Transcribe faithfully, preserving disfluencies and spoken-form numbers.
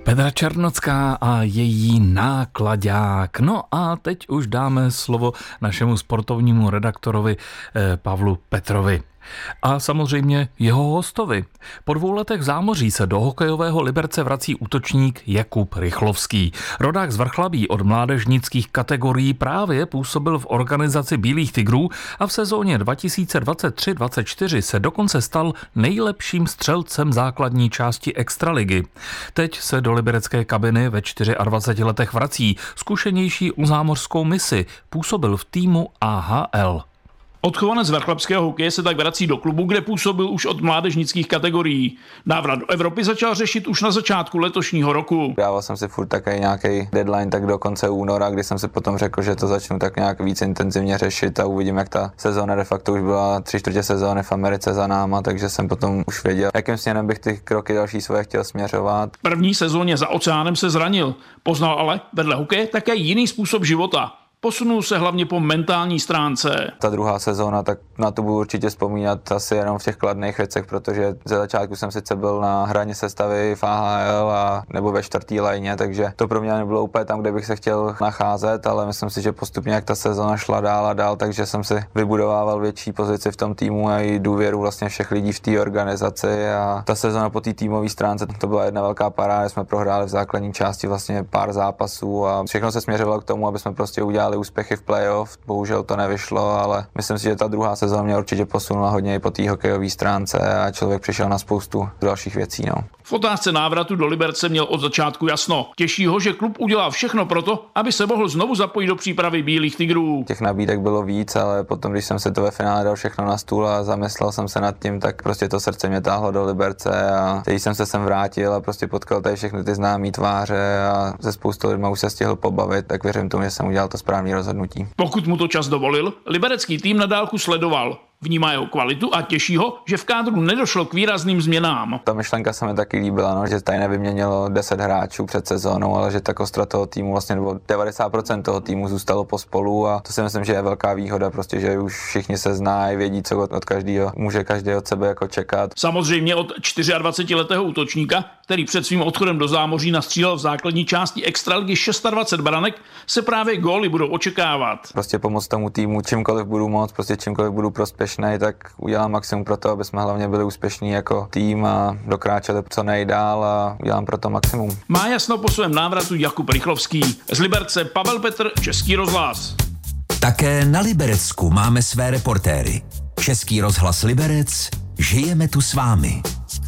Petra Černocká a její náklaďák. No a teď už dáme slovo našemu sportovnímu redaktorovi eh, Pavlu Petrovi. A samozřejmě jeho hostovi. Po dvou letech v zámoří se do hokejového Liberce vrací útočník Jakub Rychlovský. Rodák z Vrchlabí od mládežnických kategorií právě působil v organizaci Bílých tigrů a v sezóně dva tisíce dvacet tři dvacet čtyři se dokonce stal nejlepším střelcem základní části extraligy. Teď se do liberecké kabiny ve dvaceti čtyřech letech vrací zkušenější o zámořskou misi. Působil v týmu A H L. Odchovanec vrchlabského hokeje se tak vrací do klubu, kde působil už od mládežnických kategorií. Návrat do Evropy začal řešit už na začátku letošního roku. Dával jsem si furt takový nějaký deadline tak do konce února, kdy jsem si potom řekl, že to začnu tak nějak víc intenzivně řešit a uvidím, jak ta sezóna de facto už byla tři čtvrtě sezóny v Americe za náma, takže jsem potom už věděl, jakým směrem bych ty kroky další svoje chtěl směřovat. V první sezóně za oceánem se zranil, poznal ale vedle hokeje také jiný způsob života. Posunul se hlavně po mentální stránce. Ta druhá sezóna, tak na to budu určitě vzpomínat asi jenom v těch kladných věcech, protože ze začátku jsem sice byl na hraně sestavy v A H L a nebo ve čtvrtý lajně, takže to pro mě nebylo úplně tam, kde bych se chtěl nacházet, ale myslím si, že postupně jak ta sezóna šla dál a dál, takže jsem si vybudovával větší pozici v tom týmu a i důvěru vlastně všech lidí v té organizaci a ta sezóna po té týmové stránce to byla jedna velká paráda, jsme prohráli v základní části vlastně pár zápasů a všechno se směřovalo k tomu, aby jsme prostě udělali úspěchy v playoff, bohužel to nevyšlo, ale myslím si, že ta druhá sezóna mě určitě posunula hodně i po té hokejové stránce a člověk přišel na spoustu dalších věcí. No. V otázce návratu do Liberce měl od začátku jasno. Těší ho, že klub udělal všechno proto, aby se mohl znovu zapojit do přípravy Bílých tigrů. Těch nabídek bylo víc, ale potom, když jsem se to ve finále dal všechno na stůl a zamyslel jsem se nad tím, tak prostě to srdce mě táhlo do Liberce a teď jsem se sem vrátil a prostě potkal tady všechny ty známý tváře a se spoustou lidma už se stihl pobavit, tak věřím tomu, že jsem udělal to správné rozhodnutí. Pokud mu to čas dovolil, liberecký tým na dálku sledoval. Vnímá jeho kvalitu a těší ho, že v kádru nedošlo k výrazným změnám. Ta myšlenka se mi taky líbila, no, že tady nevyměnilo deset hráčů před sezónou, ale že ta kostra toho týmu, vlastně devadesát procent toho týmu zůstalo pospolu a to si myslím, že je velká výhoda, prostě, že už všichni se znají, vědí, co od, od každého může každý od sebe jako čekat. Samozřejmě od dvacetičtyřletého útočníka, který před svým odchodem do zámoří nastřílel v základní části extraligy dvacet šest branek, se právě góly budou očekávat. Prostě pomoct tomu týmu, čímkoliv budu moct, prostě čímkoliv budu prospěšný, tak udělám maximum pro to, aby jsme hlavně byli úspěšní jako tým a dokráčeli co nejdál a udělám pro to maximum. Má jasno po svém návratu Jakub Rychlovský. Z Liberce Pavel Petr, Český rozhlas. Také na Liberecku máme své reportéry. Český rozhlas Liberec, žijeme tu s vámi.